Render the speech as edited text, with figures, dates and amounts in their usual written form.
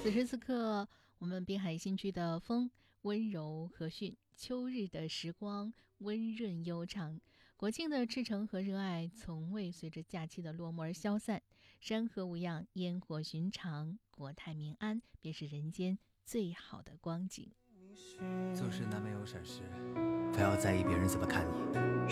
此时此刻，我们滨海新区的风温柔和煦，秋日的时光温润悠长，国庆的赤诚和热爱从未随着假期的落幕而消散。山河无恙，烟火寻常，国泰民安，便是人间最好的光景。 做事难免有闪失，不要在意别人怎么看你。